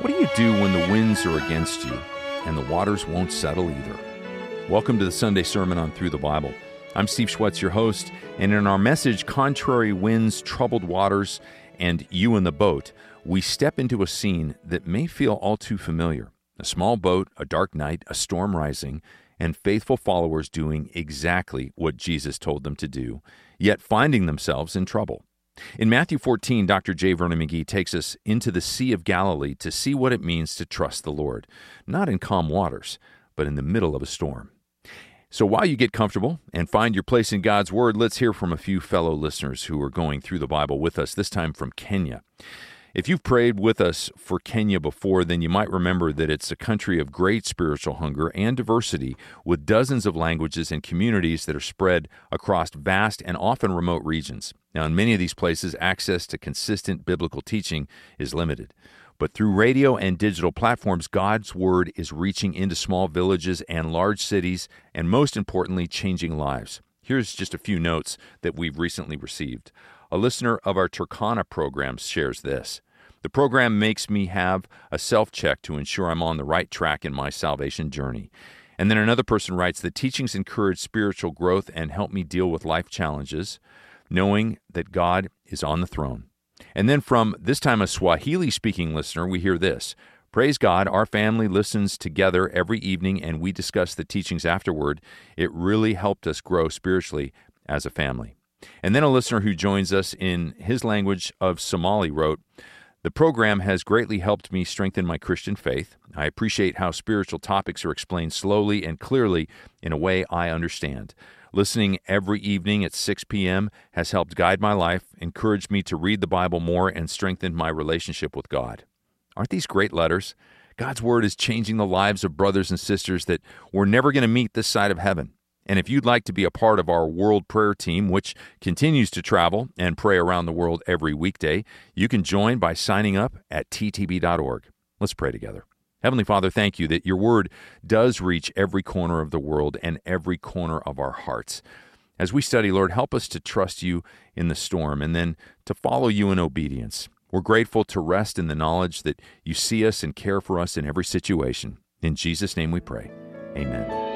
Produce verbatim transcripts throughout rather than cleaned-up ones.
What do you do when the winds are against you and the waters won't settle either? Welcome to the Sunday Sermon on Through the Bible. I'm Steve Schwetz, your host, and in our message, Contrary Winds, Troubled Waters, and You in the Boat, we step into a scene that may feel all too familiar. A small boat, a dark night, a storm rising, and faithful followers doing exactly what Jesus told them to do, yet finding themselves in trouble. In Matthew fourteen, Doctor J. Vernon McGee takes us into the Sea of Galilee to see what it means to trust the Lord, not in calm waters, but in the middle of a storm. So while you get comfortable and find your place in God's Word, let's hear from a few fellow listeners who are going through the Bible with us, this time from Kenya. If you've prayed with us for Kenya before, then you might remember that it's a country of great spiritual hunger and diversity, with dozens of languages and communities that are spread across vast and often remote regions. Now, in many of these places, access to consistent biblical teaching is limited. But through radio and digital platforms, God's Word is reaching into small villages and large cities, and most importantly, changing lives. Here's just a few notes that we've recently received. A listener of our Turkana program shares this. The program makes me have a self-check to ensure I'm on the right track in my salvation journey. And then another person writes, the teachings encourage spiritual growth and help me deal with life challenges, knowing that God is on the throne. And then from this time a Swahili-speaking listener, we hear this. Praise God, our family listens together every evening and we discuss the teachings afterward. It really helped us grow spiritually as a family. And then a listener who joins us in his language of Somali wrote, the program has greatly helped me strengthen my Christian faith. I appreciate how spiritual topics are explained slowly and clearly in a way I understand. Listening every evening at six p.m. has helped guide my life, encouraged me to read the Bible more, and strengthened my relationship with God. Aren't these great letters? God's Word is changing the lives of brothers and sisters that we're never going to meet this side of heaven. And if you'd like to be a part of our World Prayer Team, which continues to travel and pray around the world every weekday, you can join by signing up at t t b dot org. Let's pray together. Heavenly Father, thank you that your Word does reach every corner of the world and every corner of our hearts. As we study, Lord, help us to trust you in the storm and then to follow you in obedience. We're grateful to rest in the knowledge that you see us and care for us in every situation. In Jesus' name we pray. Amen.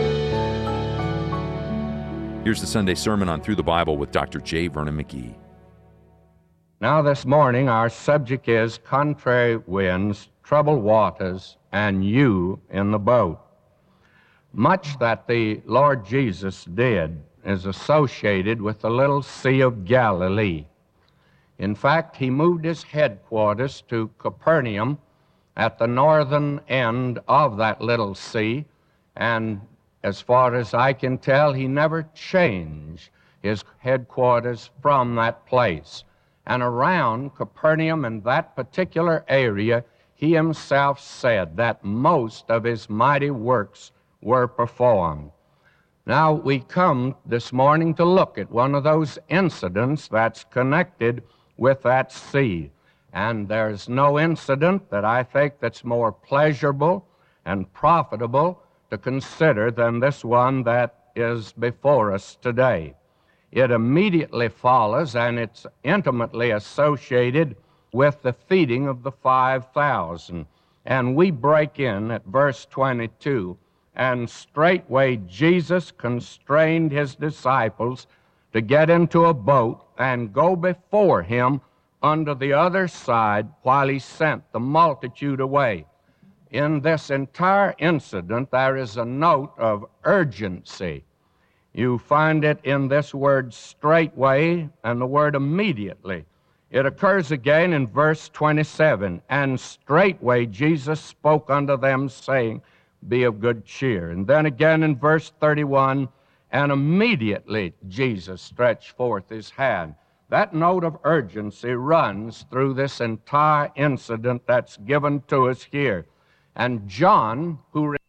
Here's the Sunday Sermon on Through the Bible with Doctor J. Vernon McGee. Now this morning our subject is Contrary Winds, Troubled Waters, and You in the Boat. Much that the Lord Jesus did is associated with the little Sea of Galilee. In fact, he moved his headquarters to Capernaum at the northern end of that little sea, and as far as I can tell, he never changed his headquarters from that place. And around Capernaum and that particular area, he himself said that most of his mighty works were performed. Now we come this morning to look at one of those incidents that's connected with that sea. And there's no incident that I think that's more pleasurable and profitable to consider than this one that is before us today. It immediately follows, and it's intimately associated with the feeding of the five thousand. And we break in at verse twenty-two, and straightway Jesus constrained his disciples to get into a boat and go before him under the other side while he sent the multitude away. In this entire incident, there is a note of urgency. You find it in this word straightway and the word immediately. It occurs again in verse twenty-seven, and straightway Jesus spoke unto them, saying, Be of good cheer. And then again in verse thirty-one, and immediately Jesus stretched forth his hand. That note of urgency runs through this entire incident that's given to us here. And John, who